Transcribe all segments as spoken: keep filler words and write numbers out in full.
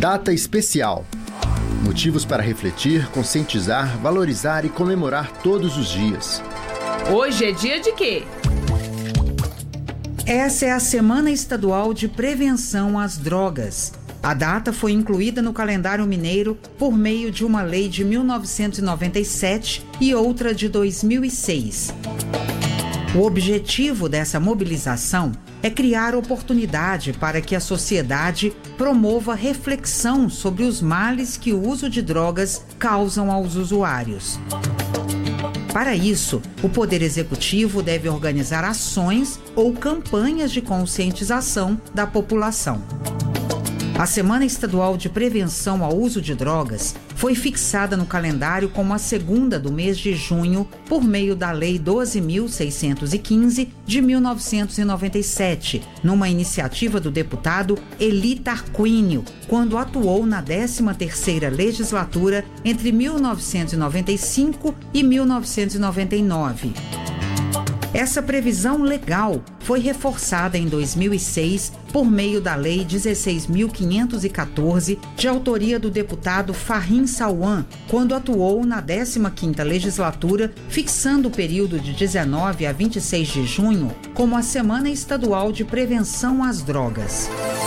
Data especial. Motivos para refletir, conscientizar, valorizar e comemorar todos os dias. Hoje é dia de quê? Essa é a Semana Estadual de Prevenção às Drogas. A data foi incluída no calendário mineiro por meio de uma lei de mil novecentos e noventa e sete e outra de dois mil e seis. O objetivo dessa mobilização é criar oportunidade para que a sociedade promova reflexão sobre os males que o uso de drogas causam aos usuários. Para isso, o Poder Executivo deve organizar ações ou campanhas de conscientização da população. A Semana Estadual de Prevenção ao Uso de Drogas foi fixada no calendário como a segunda do mês de junho por meio da Lei doze mil seiscentos e quinze de mil novecentos e noventa e sete, numa iniciativa do deputado Eli Tarquínio, quando atuou na décima terceira legislatura entre mil novecentos e noventa e cinco e mil novecentos e noventa e nove. Essa previsão legal foi reforçada em dois mil e seis por meio da Lei dezesseis mil quinhentos e quatorze, de autoria do deputado Farrim Salwan, quando atuou na décima quinta legislatura, fixando o período de dezenove a vinte e seis de junho como a Semana Estadual de Prevenção às Drogas.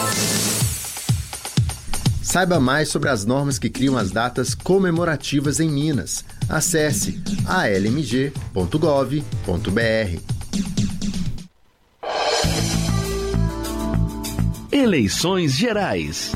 Saiba mais sobre as normas que criam as datas comemorativas em Minas. Acesse a l m g ponto gov ponto b r. Eleições Gerais.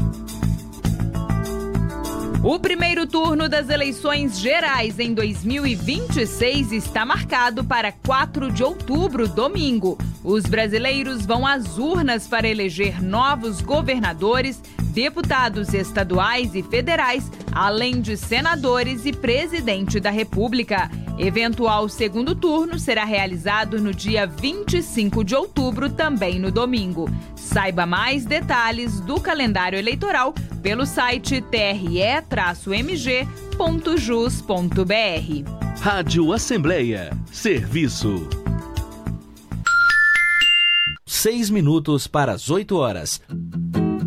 O primeiro turno das eleições gerais em dois mil e vinte e seis está marcado para quatro de outubro, domingo. Os brasileiros vão às urnas para eleger novos governadores, deputados estaduais e federais, além de senadores e presidente da República. Eventual segundo turno será realizado no dia vinte e cinco de outubro, também no domingo. Saiba mais detalhes do calendário eleitoral pelo site t r e traço m g ponto jus ponto b r. Rádio Assembleia. Serviço. Seis minutos para as oito horas.